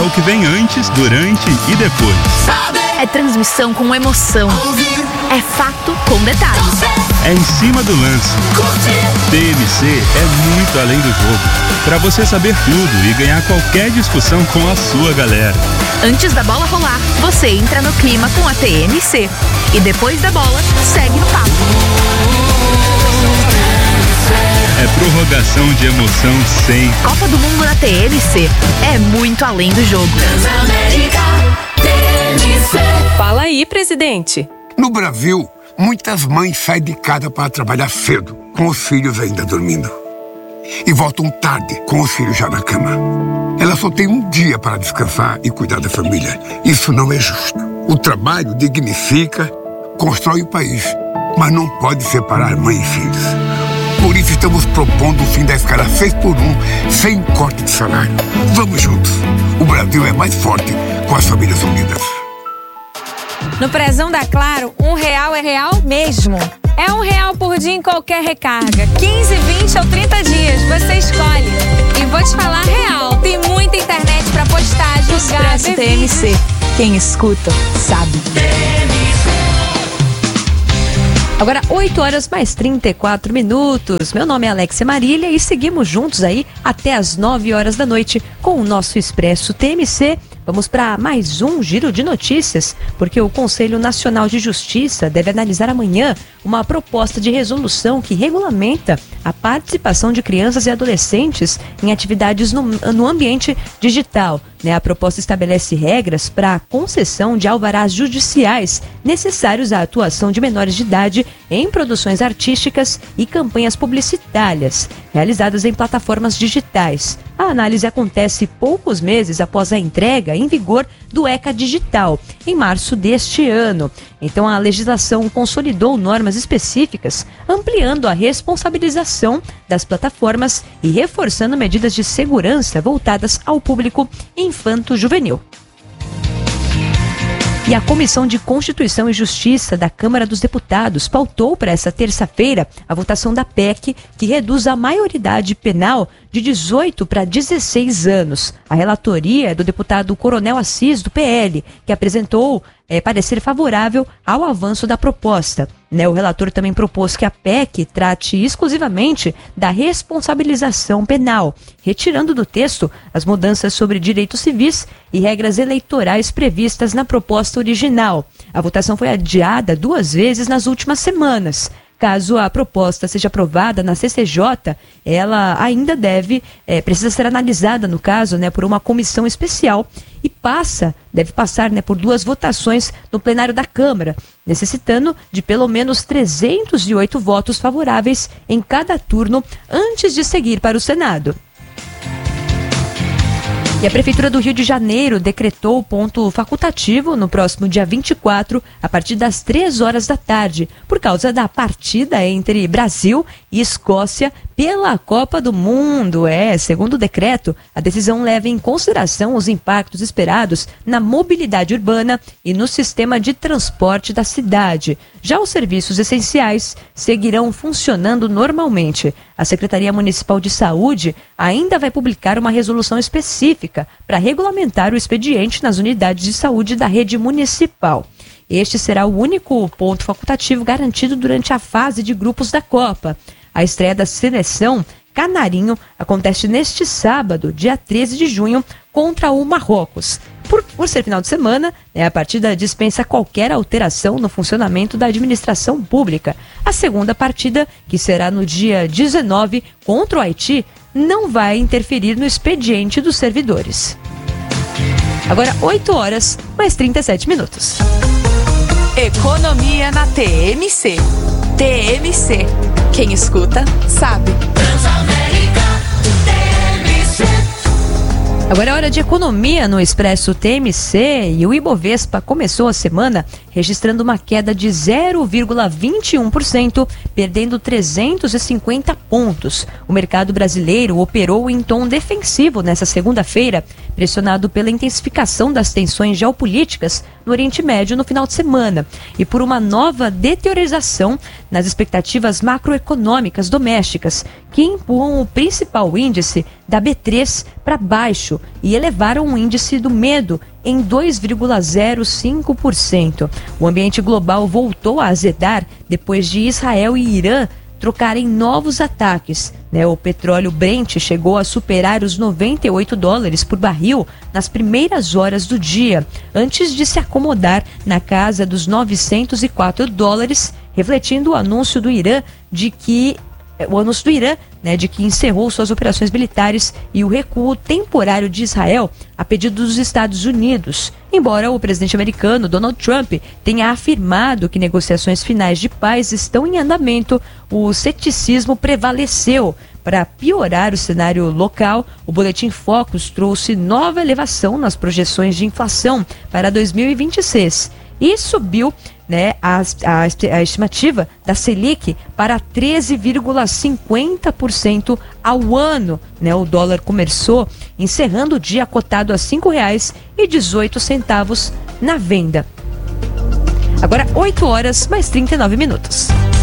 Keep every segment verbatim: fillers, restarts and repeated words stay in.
o que vem antes, durante e depois. É transmissão com emoção. É fato com detalhes. É em cima do lance. T M C é muito além do jogo. Para você saber tudo e ganhar qualquer discussão com a sua galera. Antes da bola rolar, você entra no clima com a T M C. E depois da bola, segue no papo. É prorrogação de emoção sem. Copa do Mundo na T M C. É muito além do jogo. Fala aí, presidente. No Brasil, muitas mães saem de casa para trabalhar cedo, com os filhos ainda dormindo. E voltam tarde, com os filhos já na cama. Elas só têm um dia para descansar e cuidar da família. Isso não é justo. O trabalho dignifica, constrói o país, mas não pode separar mãe e filhos. Por isso estamos propondo o fim da escala seis por um, sem corte de salário. Vamos juntos. O Brasil é mais forte com as famílias unidas. No Prezão da Claro, um real é real mesmo. É um real por dia em qualquer recarga. quinze, vinte ou trinta dias, você escolhe. E vou te falar real, tem muita internet pra postar, jogar, Expresso T M C. Quem escuta, sabe. Agora, oito horas mais trinta e quatro minutos. Meu nome é Alexia Marília e seguimos juntos aí até as nove horas da noite com o nosso Expresso T M C. Vamos para mais um giro de notícias, porque o Conselho Nacional de Justiça deve analisar amanhã uma proposta de resolução que regulamenta a participação de crianças e adolescentes em atividades no, no ambiente digital. Né? A proposta estabelece regras para a concessão de alvarás judiciais necessários à atuação de menores de idade em produções artísticas e campanhas publicitárias realizadas em plataformas digitais. A análise acontece poucos meses após a entrega em vigor do ECA Digital, em março deste ano. Então, a legislação consolidou normas específicas, ampliando a responsabilização das plataformas e reforçando medidas de segurança voltadas ao público infanto-juvenil. E a Comissão de Constituição e Justiça da Câmara dos Deputados pautou para essa terça-feira a votação da P E C, que reduz a maioridade penal de dezoito para dezesseis anos. A relatoria é do deputado Coronel Assis, do P L, que apresentou é, parecer favorável ao avanço da proposta. Né, o relator também propôs que a P E C trate exclusivamente da responsabilização penal, retirando do texto as mudanças sobre direitos civis e regras eleitorais previstas na proposta original. A votação foi adiada duas vezes nas últimas semanas. Caso a proposta seja aprovada na C C J, ela ainda deve, é, precisa ser analisada, no caso, né, por uma comissão especial e passa, deve passar né, por duas votações no plenário da Câmara, necessitando de pelo menos trezentos e oito votos favoráveis em cada turno antes de seguir para o Senado. E a Prefeitura do Rio de Janeiro decretou ponto facultativo no próximo dia vinte e quatro, a partir das três horas da tarde, por causa da partida entre Brasil e Escócia pela Copa do Mundo. É, segundo o decreto, a decisão leva em consideração os impactos esperados na mobilidade urbana e no sistema de transporte da cidade. Já os serviços essenciais seguirão funcionando normalmente. A Secretaria Municipal de Saúde ainda vai publicar uma resolução específica para regulamentar o expediente nas unidades de saúde da rede municipal. Este será o único ponto facultativo garantido durante a fase de grupos da Copa. A estreia da seleção Canarinho acontece neste sábado, dia treze de junho, contra o Marrocos. Por, por ser final de semana, né, a partida dispensa qualquer alteração no funcionamento da administração pública. A segunda partida, que será no dia dezenove, contra o Haiti, não vai interferir no expediente dos servidores. Agora, oito horas, mais trinta e sete minutos. Economia na T M C. T M C. Quem escuta, sabe. Agora é hora de economia no Expresso T M C e o Ibovespa começou a semana registrando uma queda de zero vírgula vinte e um por cento, perdendo trezentos e cinquenta pontos. O mercado brasileiro operou em tom defensivo nessa segunda-feira, pressionado pela intensificação das tensões geopolíticas no Oriente Médio no final de semana e por uma nova deteriorização nas expectativas macroeconômicas domésticas, que empurram o principal índice da B três para baixo e elevaram o índice do medo em dois vírgula zero cinco por cento. O ambiente global voltou a azedar depois de Israel e Irã trocarem novos ataques. Né? O petróleo Brent chegou a superar os noventa e oito dólares por barril nas primeiras horas do dia, antes de se acomodar na casa dos novecentos e quatro dólares, refletindo o anúncio do Irã de que o anúncio do Irã, né, de que encerrou suas operações militares e o recuo temporário de Israel a pedido dos Estados Unidos. Embora o presidente americano Donald Trump tenha afirmado que negociações finais de paz estão em andamento, o ceticismo prevaleceu. Para piorar o cenário local, o Boletim Focus trouxe nova elevação nas projeções de inflação para dois mil e vinte e seis e subiu, né, a, a, a estimativa da Selic para treze vírgula cinquenta por cento ao ano. Né? O dólar começou encerrando o dia cotado a cinco reais e dezoito centavos na venda. Agora oito horas mais trinta e nove minutos.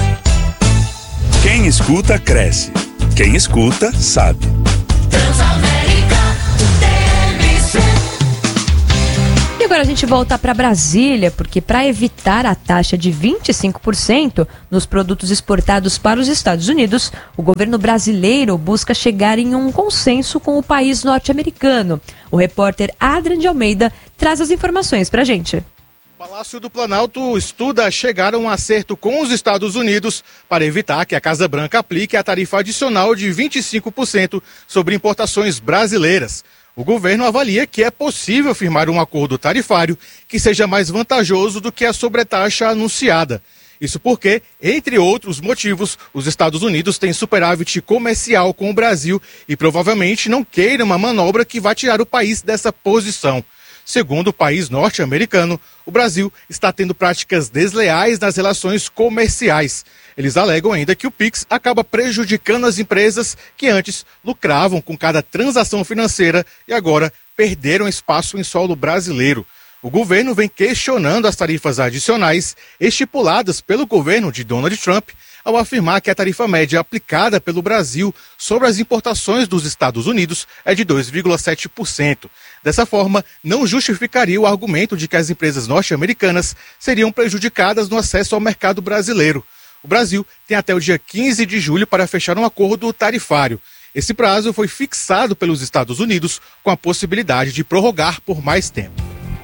Quem escuta, cresce. Quem escuta, sabe. E agora a gente volta para Brasília, porque para evitar a taxa de vinte e cinco por cento nos produtos exportados para os Estados Unidos, o governo brasileiro busca chegar em um consenso com o país norte-americano. O repórter Adrian de Almeida traz as informações para a gente. O Palácio do Planalto estuda chegar a um acerto com os Estados Unidos para evitar que a Casa Branca aplique a tarifa adicional de vinte e cinco por cento sobre importações brasileiras. O governo avalia que é possível firmar um acordo tarifário que seja mais vantajoso do que a sobretaxa anunciada. Isso porque, entre outros motivos, os Estados Unidos têm superávit comercial com o Brasil e provavelmente não queiram uma manobra que vá tirar o país dessa posição. Segundo o país norte-americano, o Brasil está tendo práticas desleais nas relações comerciais. Eles alegam ainda que o Pix acaba prejudicando as empresas que antes lucravam com cada transação financeira e agora perderam espaço em solo brasileiro. O governo vem questionando as tarifas adicionais estipuladas pelo governo de Donald Trump ao afirmar que a tarifa média aplicada pelo Brasil sobre as importações dos Estados Unidos é de dois vírgula sete por cento. Dessa forma, não justificaria o argumento de que as empresas norte-americanas seriam prejudicadas no acesso ao mercado brasileiro. O Brasil tem até o dia quinze de julho para fechar um acordo tarifário. Esse prazo foi fixado pelos Estados Unidos com a possibilidade de prorrogar por mais tempo.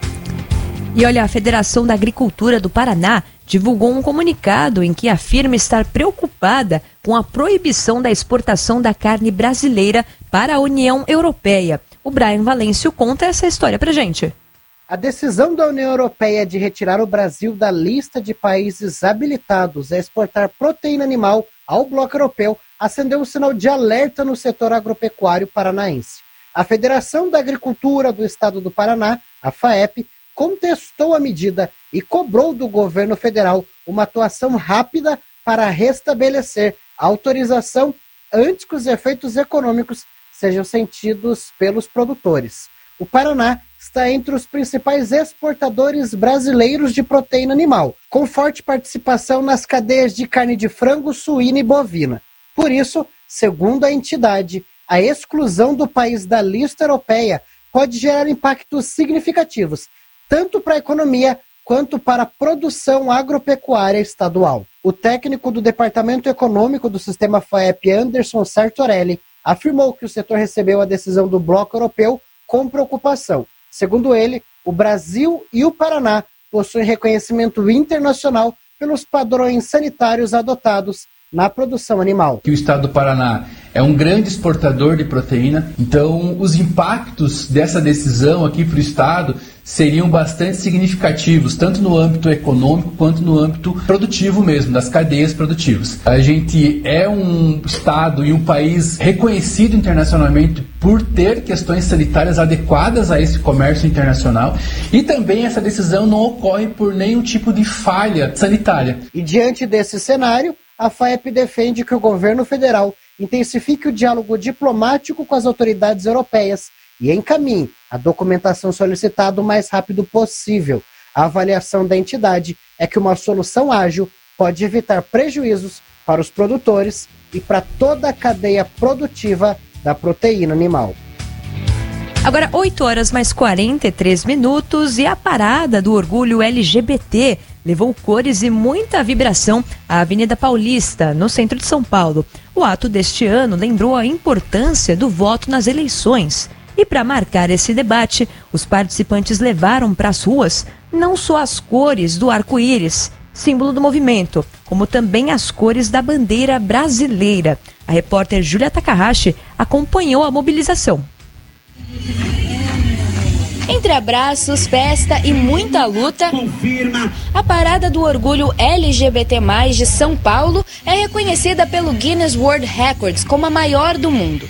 E olha, a Federação da Agricultura do Paraná divulgou um comunicado em que afirma estar preocupada com a proibição da exportação da carne brasileira para a União Europeia. O Brian Valêncio conta essa história pra gente. A decisão da União Europeia de retirar o Brasil da lista de países habilitados a exportar proteína animal ao bloco europeu acendeu um sinal de alerta no setor agropecuário paranaense. A Federação da Agricultura do Estado do Paraná, a FAEP, contestou a medida e cobrou do governo federal uma atuação rápida para restabelecer a autorização antes que os efeitos econômicos sejam sentidos pelos produtores. O Paraná está entre os principais exportadores brasileiros de proteína animal, com forte participação nas cadeias de carne de frango, suína e bovina. Por isso, segundo a entidade, a exclusão do país da lista europeia pode gerar impactos significativos, tanto para a economia quanto para a produção agropecuária estadual. O técnico do Departamento Econômico do Sistema FAEP, Anderson Sartorelli, afirmou que o setor recebeu a decisão do bloco europeu com preocupação. Segundo ele, o Brasil e o Paraná possuem reconhecimento internacional pelos padrões sanitários adotados na produção animal. Que o estado do Paraná é um grande exportador de proteína, então os impactos dessa decisão aqui para o estado seriam bastante significativos, tanto no âmbito econômico quanto no âmbito produtivo mesmo, das cadeias produtivas. A gente é um estado e um país reconhecido internacionalmente por ter questões sanitárias adequadas a esse comércio internacional e também essa decisão não ocorre por nenhum tipo de falha sanitária. E diante desse cenário, a FAEP defende que o governo federal intensifique o diálogo diplomático com as autoridades europeias e encaminhe a documentação solicitada o mais rápido possível. A avaliação da entidade é que uma solução ágil pode evitar prejuízos para os produtores e para toda a cadeia produtiva da proteína animal. Agora, oito horas mais quarenta e três minutos e a parada do orgulho L G B T levou cores e muita vibração à Avenida Paulista, no centro de São Paulo. O ato deste ano lembrou a importância do voto nas eleições. E para marcar esse debate, os participantes levaram para as ruas não só as cores do arco-íris, símbolo do movimento, como também as cores da bandeira brasileira. A repórter Júlia Takahashi acompanhou a mobilização. Entre abraços, festa e muita luta, a Parada do Orgulho L G B T mais, de São Paulo é reconhecida pelo Guinness World Records como a maior do mundo.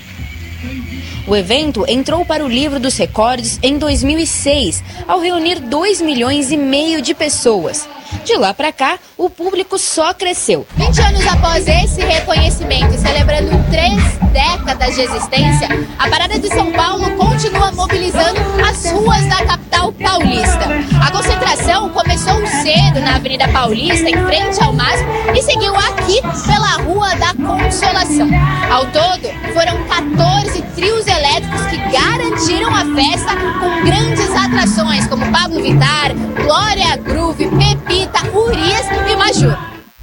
O evento entrou para o livro dos recordes em dois mil e seis, ao reunir dois milhões e meio de pessoas. De lá para cá, o público só cresceu. vinte anos após esse reconhecimento e celebrando três décadas de existência, a Parada de São Paulo continua mobilizando as ruas da capital paulista. A concentração começou cedo na Avenida Paulista, em frente ao M A S P, e seguiu aqui pela Rua da Consolação. Ao todo, foram quatorze trios elétricos que garantiram a festa com grandes atrações como Pablo Vittar, Glória Groove, Pepita, Urias e Majur.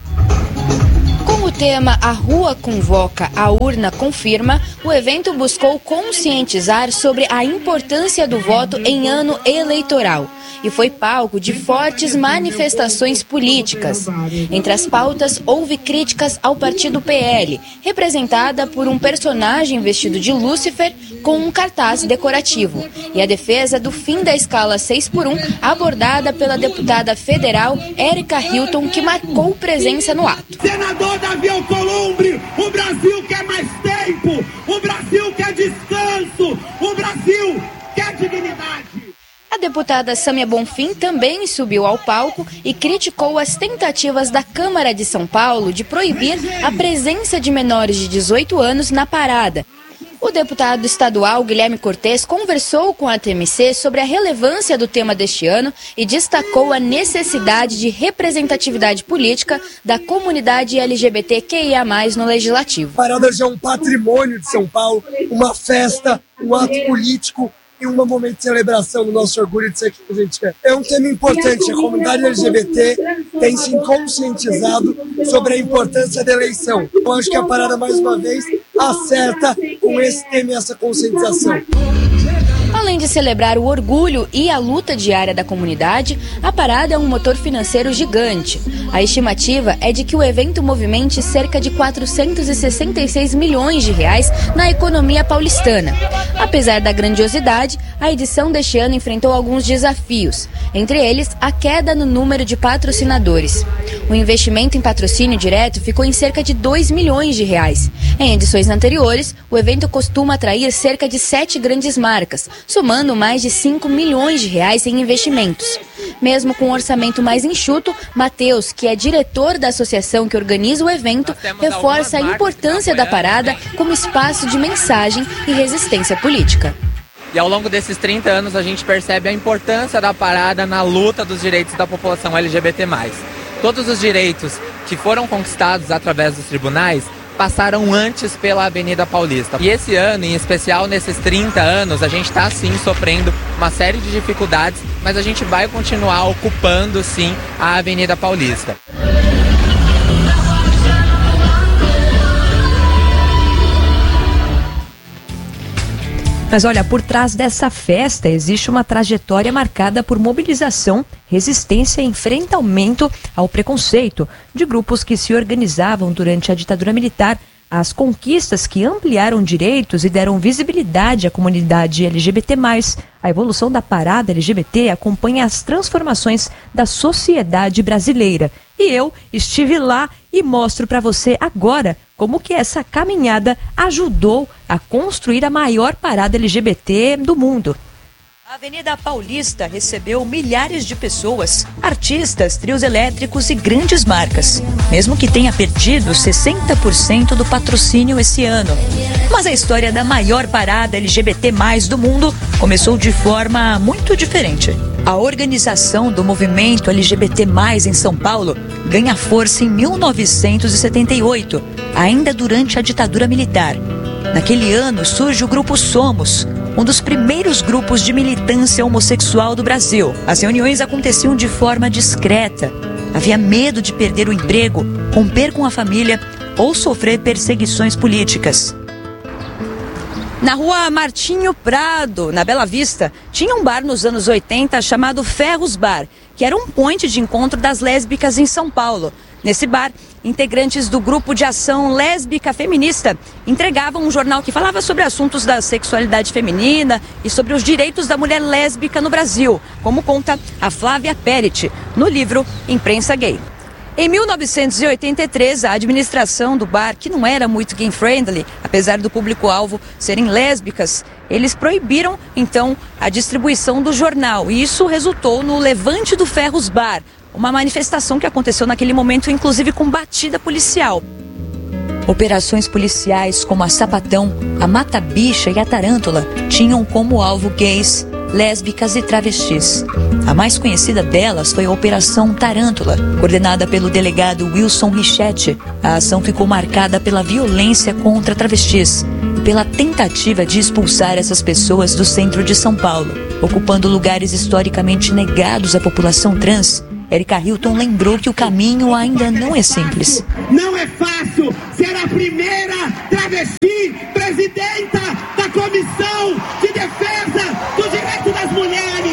Com o tema A Rua Convoca, a Urna Confirma, o evento buscou conscientizar sobre a importância do voto em ano eleitoral e foi palco de fortes manifestações políticas. Entre as pautas, houve críticas ao partido P L, representada por um personagem vestido de Lúcifer com um cartaz decorativo, e a defesa do fim da escala seis por um, abordada pela deputada federal Érica Hilton, que marcou presença no ato. Senador Davi Alcolumbre, o Brasil quer mais tempo, o Brasil quer descanso, o Brasil quer dignidade. A deputada Sâmia Bonfim também subiu ao palco e criticou as tentativas da Câmara de São Paulo de proibir a presença de menores de dezoito anos na parada. O deputado estadual Guilherme Cortes conversou com a T M C sobre a relevância do tema deste ano e destacou a necessidade de representatividade política da comunidade L G B T Q I A mais, no Legislativo. A parada já é um patrimônio de São Paulo, uma festa, um ato político e um momento de celebração do nosso orgulho de ser quem a gente é. É um tema importante, a comunidade L G B T tem se conscientizado sobre a importância da eleição. Eu acho que a parada, mais uma vez, acerta com esse tema e essa conscientização. Além de celebrar o orgulho e a luta diária da comunidade, a parada é um motor financeiro gigante. A estimativa é de que o evento movimente cerca de quatrocentos e sessenta e seis milhões de reais na economia paulistana. Apesar da grandiosidade, a edição deste ano enfrentou alguns desafios, entre eles a queda no número de patrocinadores. O investimento em patrocínio direto ficou em cerca de dois milhões de reais. Em edições anteriores, o evento costuma atrair cerca de sete grandes marcas, somando mais de cinco milhões de reais em investimentos. Mesmo com um orçamento mais enxuto, Matheus, que é diretor da associação que organiza o evento, reforça a importância da parada como espaço de mensagem e resistência política. E ao longo desses trinta anos a gente percebe a importância da parada na luta dos direitos da população L G B T mais. Todos os direitos que foram conquistados através dos tribunais passaram antes pela Avenida Paulista. E esse ano, em especial nesses trinta anos, a gente está sim sofrendo uma série de dificuldades, mas a gente vai continuar ocupando sim a Avenida Paulista. Mas olha, por trás dessa festa existe uma trajetória marcada por mobilização, resistência e enfrentamento ao preconceito de grupos que se organizavam durante a ditadura militar, as conquistas que ampliaram direitos e deram visibilidade à comunidade L G B T mais. A evolução da parada L G B T acompanha as transformações da sociedade brasileira. E eu estive lá e mostro para você agora como que essa caminhada ajudou a construir a maior parada L G B T do mundo. A Avenida Paulista recebeu milhares de pessoas, artistas, trios elétricos e grandes marcas, mesmo que tenha perdido sessenta por cento do patrocínio esse ano. Mas a história da maior parada L G B T mais do mundo começou de forma muito diferente. A organização do movimento L G B T mais em São Paulo ganha força em mil novecentos e setenta e oito, ainda durante a ditadura militar. Naquele ano surge o grupo Somos, um dos primeiros grupos de militância homossexual do Brasil. As reuniões aconteciam de forma discreta. Havia medo de perder o emprego, romper com a família ou sofrer perseguições políticas. Na rua Martinho Prado, na Bela Vista, tinha um bar nos anos oitenta chamado Ferros Bar, que era um ponto de encontro das lésbicas em São Paulo. Nesse bar, integrantes do grupo de ação lésbica feminista entregavam um jornal que falava sobre assuntos da sexualidade feminina e sobre os direitos da mulher lésbica no Brasil, como conta a Flávia Perit, no livro Imprensa Gay. Em mil novecentos e oitenta e três, a administração do bar, que não era muito gay-friendly, apesar do público-alvo serem lésbicas, eles proibiram, então, a distribuição do jornal. E isso resultou no Levante do Ferros Bar, uma manifestação que aconteceu naquele momento, inclusive com batida policial. Operações policiais como a Sapatão, a Mata-Bicha e a Tarântula tinham como alvo gays, lésbicas e travestis. A mais conhecida delas foi a Operação Tarântula, coordenada pelo delegado Wilson Richetti. A ação ficou marcada pela violência contra travestis e pela tentativa de expulsar essas pessoas do centro de São Paulo, ocupando lugares historicamente negados à população trans. Érica Hilton lembrou que o caminho ainda não é simples. Não é fácil ser a primeira travesti presidenta da Comissão de Defesa do Direito das Mulheres.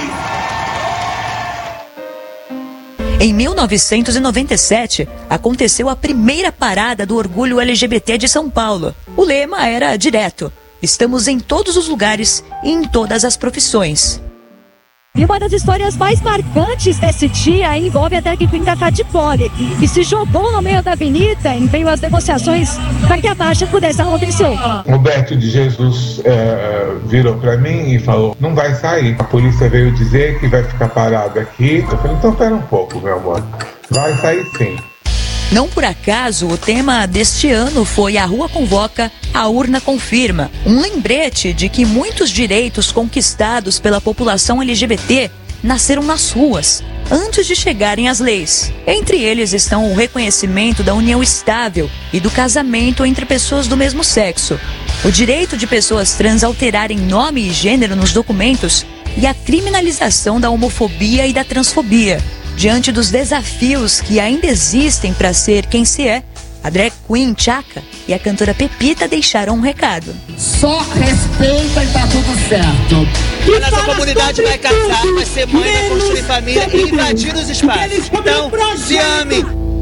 Em mil novecentos e noventa e sete, aconteceu a primeira parada do orgulho L G B T de São Paulo. O lema era direto: estamos em todos os lugares e em todas as profissões. E uma das histórias mais marcantes desse dia envolve a drag queen da Catipole, que se jogou no meio da avenida em meio às negociações para que a marcha pudesse acontecer. Roberto de Jesus é, virou para mim e falou: não vai sair. A polícia veio dizer que vai ficar parada aqui. Eu falei: então pera um pouco, meu amor. Vai sair sim. Não por acaso, o tema deste ano foi A Rua Convoca, a Urna Confirma. Um lembrete de que muitos direitos conquistados pela população L G B T nasceram nas ruas, antes de chegarem às leis. Entre eles estão o reconhecimento da união estável e do casamento entre pessoas do mesmo sexo, o direito de pessoas trans alterarem nome e gênero nos documentos e a criminalização da homofobia e da transfobia. Diante dos desafios que ainda existem para ser quem se é, a drag queen Tchaka e a cantora Pepita deixaram um recado. Só respeita e tá tudo certo. A nossa comunidade vai casar, vai ser mãe, vai construir família e invadir os espaços. Então, se ame.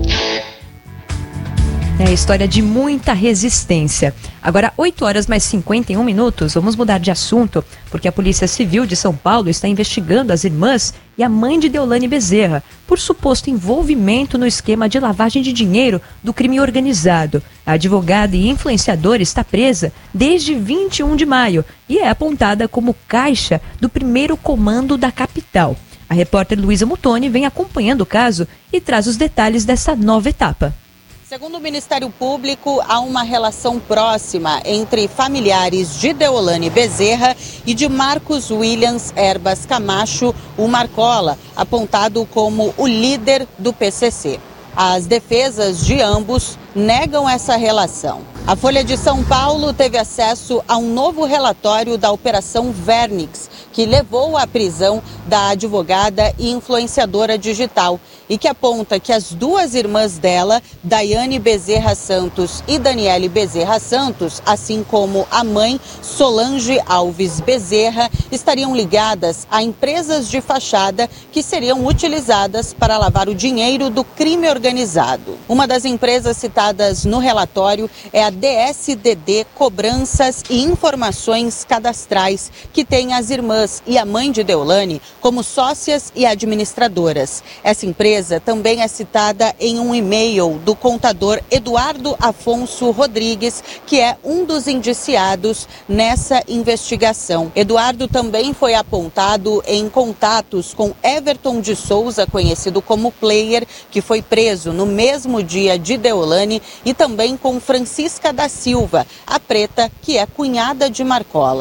É a história de muita resistência. Agora, oito horas mais cinquenta e um minutos, vamos mudar de assunto, porque a Polícia Civil de São Paulo está investigando as irmãs e a mãe de Deolane Bezerra por suposto envolvimento no esquema de lavagem de dinheiro do crime organizado. A advogada e influenciadora está presa desde vinte e um de maio e é apontada como caixa do primeiro comando da capital. A repórter Luísa Mutoni vem acompanhando o caso e traz os detalhes dessa nova etapa. Segundo o Ministério Público, há uma relação próxima entre familiares de Deolane Bezerra e de Marcos Williams Erbas Camacho, o Marcola, apontado como o líder do P C C. As defesas de ambos negam essa relação. A Folha de São Paulo teve acesso a um novo relatório da Operação Vernix, que levou à prisão da advogada e influenciadora digital e que aponta que as duas irmãs dela, Daiane Bezerra Santos e Daniele Bezerra Santos, assim como a mãe, Solange Alves Bezerra, estariam ligadas a empresas de fachada que seriam utilizadas para lavar o dinheiro do crime organizado. Uma das empresas citadas no relatório é a D S D D Cobranças e Informações Cadastrais, que tem as irmãs e a mãe de Deolane como sócias e administradoras. Essa empresa também é citada em um e-mail do contador Eduardo Afonso Rodrigues, que é um dos indiciados nessa investigação. Eduardo também foi apontado em contatos com Everton de Souza, conhecido como Player, que foi preso no mesmo dia de Deolane, e também com Francisca da Silva, a preta, que é cunhada de Marcola.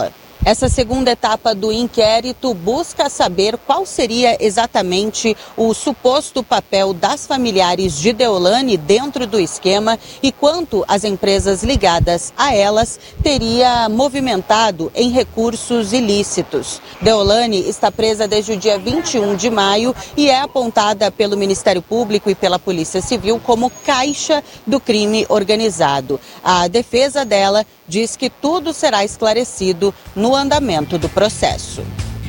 Essa segunda etapa do inquérito busca saber qual seria exatamente o suposto papel das familiares de Deolane dentro do esquema e quanto as empresas ligadas a elas teria movimentado em recursos ilícitos. Deolane está presa desde o dia vinte e um de maio e é apontada pelo Ministério Público e pela Polícia Civil como caixa do crime organizado. A defesa dela diz que tudo será esclarecido no andamento do processo.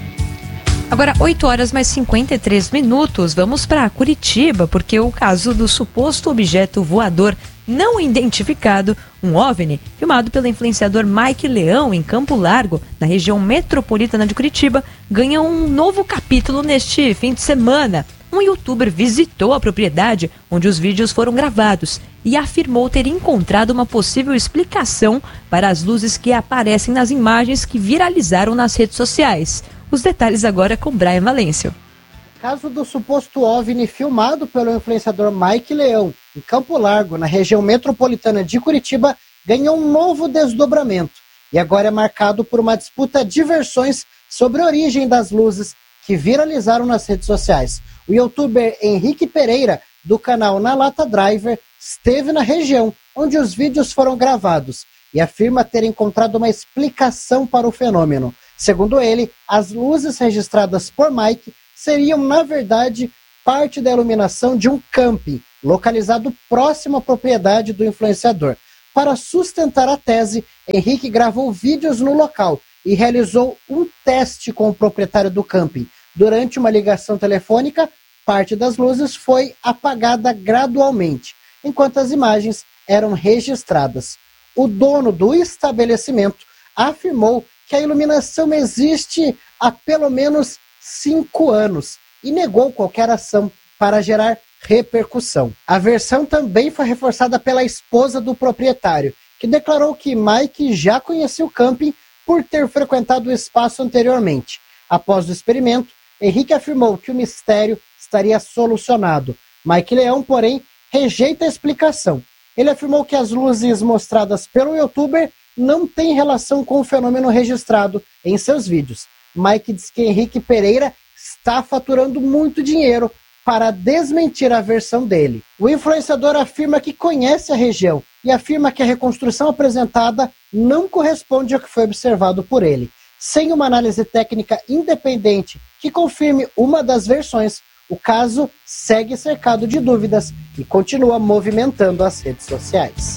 Agora, oito horas mais cinquenta e três minutos, vamos para Curitiba, porque o caso do suposto objeto voador não identificado, um OVNI, filmado pelo influenciador Mike Leão em Campo Largo, na região metropolitana de Curitiba, ganha um novo capítulo neste fim de semana. Um youtuber visitou a propriedade onde os vídeos foram gravados e afirmou ter encontrado uma possível explicação para as luzes que aparecem nas imagens que viralizaram nas redes sociais. Os detalhes agora com Brian Valêncio. Caso do suposto OVNI filmado pelo influenciador Mike Leão em Campo Largo, na região metropolitana de Curitiba, ganhou um novo desdobramento e agora é marcado por uma disputa de versões sobre a origem das luzes que viralizaram nas redes sociais. O youtuber Henrique Pereira, do canal Na Lata Driver, esteve na região onde os vídeos foram gravados e afirma ter encontrado uma explicação para o fenômeno. Segundo ele, as luzes registradas por Mike seriam, na verdade, parte da iluminação de um camping localizado próximo à propriedade do influenciador. Para sustentar a tese, Henrique gravou vídeos no local e realizou um teste com o proprietário do camping. Durante uma ligação telefônica, parte das luzes foi apagada gradualmente, enquanto as imagens eram registradas. O dono do estabelecimento afirmou que a iluminação existe há pelo menos cinco anos e negou qualquer ação para gerar repercussão. A versão também foi reforçada pela esposa do proprietário, que declarou que Mike já conhecia o camping por ter frequentado o espaço anteriormente. Após o experimento, Henrique afirmou que o mistério estaria solucionado. Mike Leão, porém, rejeita a explicação. Ele afirmou que as luzes mostradas pelo youtuber não têm relação com o fenômeno registrado em seus vídeos. Mike diz que Henrique Pereira está faturando muito dinheiro para desmentir a versão dele. O influenciador afirma que conhece a região e afirma que a reconstrução apresentada não corresponde ao que foi observado por ele. Sem uma análise técnica independente que confirme uma das versões, o caso segue cercado de dúvidas e continua movimentando as redes sociais.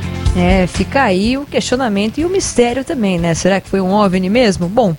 É, fica aí o questionamento e o mistério também, né? Será que foi um OVNI mesmo? Bom,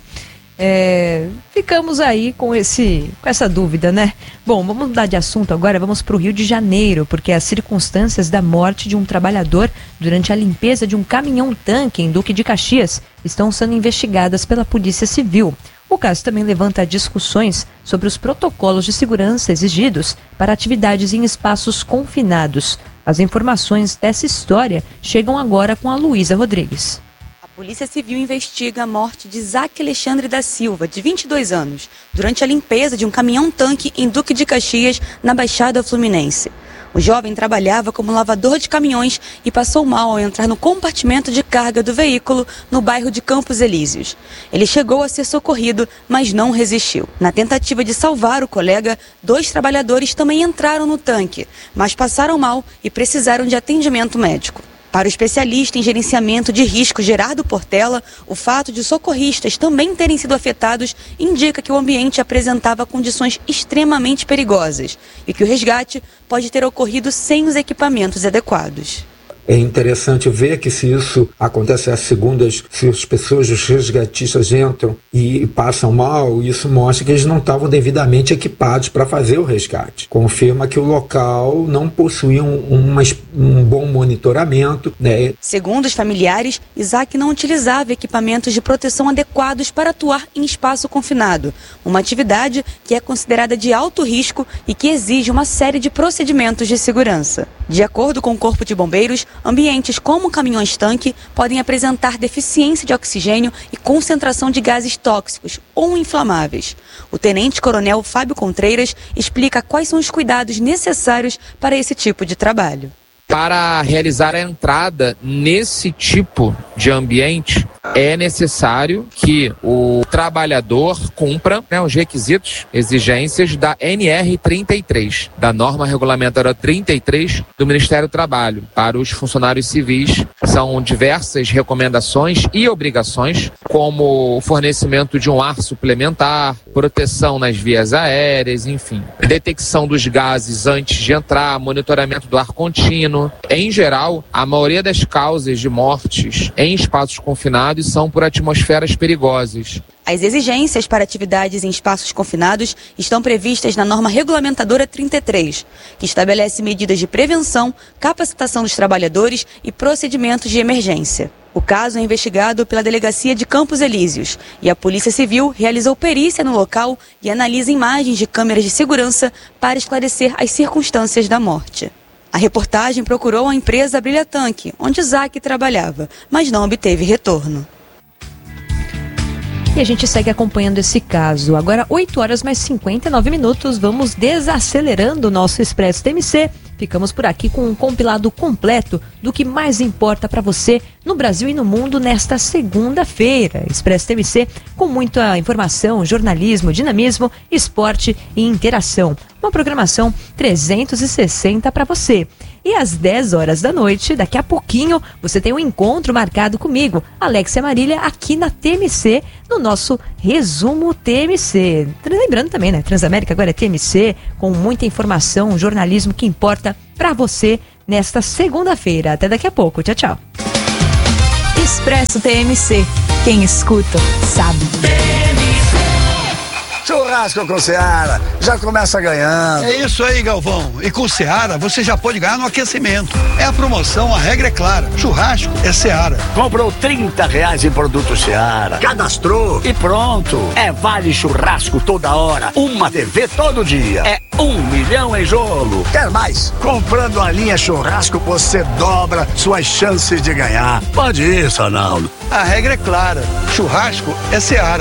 é, ficamos aí com, esse, com essa dúvida, né? Bom, vamos mudar de assunto agora, vamos para o Rio de Janeiro, porque as circunstâncias da morte de um trabalhador durante a limpeza de um caminhão-tanque em Duque de Caxias estão sendo investigadas pela Polícia Civil. O caso também levanta discussões sobre os protocolos de segurança exigidos para atividades em espaços confinados. As informações dessa história chegam agora com a Luísa Rodrigues. A Polícia Civil investiga a morte de Isaac Alexandre da Silva, de vinte e dois anos, durante a limpeza de um caminhão-tanque em Duque de Caxias, na Baixada Fluminense. O jovem trabalhava como lavador de caminhões e passou mal ao entrar no compartimento de carga do veículo no bairro de Campos Elíseos. Ele chegou a ser socorrido, mas não resistiu. Na tentativa de salvar o colega, dois trabalhadores também entraram no tanque, mas passaram mal e precisaram de atendimento médico. Para o especialista em gerenciamento de risco Gerardo Portela, o fato de socorristas também terem sido afetados indica que o ambiente apresentava condições extremamente perigosas e que o resgate pode ter ocorrido sem os equipamentos adequados. É interessante ver que se isso acontece às segundas, se as pessoas, os resgatistas entram e passam mal, isso mostra que eles não estavam devidamente equipados para fazer o resgate. Confirma que o local não possuía um, uma, um bom monitoramento, né? Segundo os familiares, Isaac não utilizava equipamentos de proteção adequados para atuar em espaço confinado, uma atividade que é considerada de alto risco e que exige uma série de procedimentos de segurança. De acordo com o Corpo de Bombeiros, ambientes como caminhões-tanque podem apresentar deficiência de oxigênio e concentração de gases tóxicos ou inflamáveis. O tenente-coronel Fábio Contreiras explica quais são os cuidados necessários para esse tipo de trabalho. Para realizar a entrada nesse tipo de ambiente, é necessário que o trabalhador cumpra, né, os requisitos, exigências da N R trinta e três, da norma regulamentadora trinta e três do Ministério do Trabalho. Para os funcionários civis, são diversas recomendações e obrigações, como o fornecimento de um ar suplementar, proteção nas vias aéreas, enfim, detecção dos gases antes de entrar, monitoramento do ar contínuo. Em geral, a maioria das causas de mortes em espaços confinados são por atmosferas perigosas. As exigências para atividades em espaços confinados estão previstas na norma regulamentadora trinta e três, que estabelece medidas de prevenção, capacitação dos trabalhadores e procedimentos de emergência. O caso é investigado pela Delegacia de Campos Elíseos e a Polícia Civil realizou perícia no local e analisa imagens de câmeras de segurança para esclarecer as circunstâncias da morte. A reportagem procurou a empresa Brilhatanque, onde Zac trabalhava, mas não obteve retorno. E a gente segue acompanhando esse caso. Agora, oito horas mais cinquenta e nove minutos, vamos desacelerando o nosso Expresso T M C. Ficamos por aqui com um compilado completo do que mais importa para você no Brasil e no mundo nesta segunda-feira. Expresso T M C com muita informação, jornalismo, dinamismo, esporte e interação. Uma programação trezentos e sessenta para você. E às dez horas da noite, daqui a pouquinho, você tem um encontro marcado comigo, Alexia Marília, aqui na T M C, no nosso Resumo T M C. Lembrando também, né? Transamérica agora é T M C, com muita informação, jornalismo que importa para você nesta segunda-feira. Até daqui a pouco. Tchau, tchau. Expresso T M C. Quem escuta, sabe. Churrasco com Seara, já começa ganhando. É isso aí, Galvão. E com Seara, você já pode ganhar no aquecimento. É a promoção, a regra é clara. Churrasco é Seara. Comprou trinta reais em produto Seara, cadastrou e pronto. É vale churrasco toda hora, uma T V todo dia. É um milhão em jogo. Quer mais? Comprando a linha churrasco, você dobra suas chances de ganhar. Pode ir, Sonaldo. A regra é clara. Churrasco é Seara.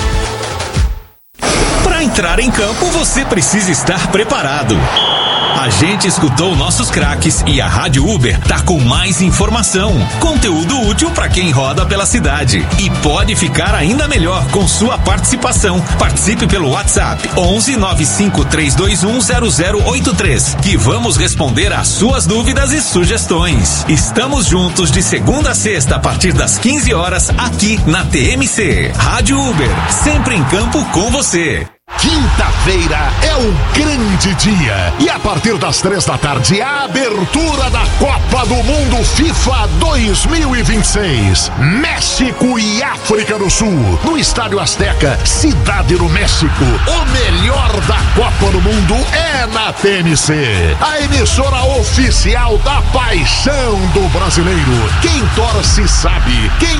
Para entrar em campo, você precisa estar preparado. A gente escutou nossos craques e a Rádio Uber tá com mais informação, conteúdo útil para quem roda pela cidade. E pode ficar ainda melhor com sua participação. Participe pelo WhatsApp onze nove cinco três dois um zero zero oito três, que vamos responder às suas dúvidas e sugestões. Estamos juntos de segunda a sexta a partir das quinze horas aqui na T M C. Rádio Uber, sempre em campo com você. Quinta-feira é o grande dia e a partir das três da tarde a abertura da Copa do Mundo FIFA dois mil e vinte e seis, México e África do Sul, no Estádio Azteca, Cidade do México. O melhor da Copa do Mundo é na T N C, a emissora oficial da paixão do brasileiro. Quem torce sabe, quem